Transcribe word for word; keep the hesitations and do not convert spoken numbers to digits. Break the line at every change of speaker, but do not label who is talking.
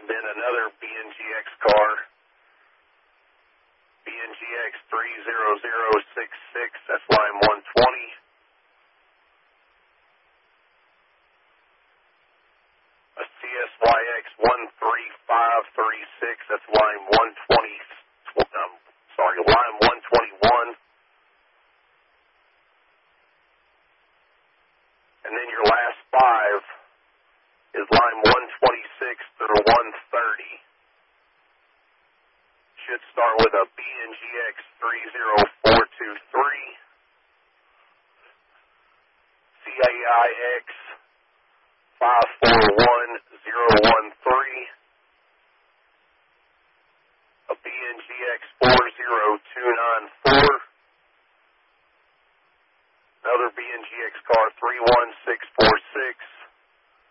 And then another B N G X car, B N G X three zero zero six six, that's line one twenty. A C S Y X one three five three six, that's line one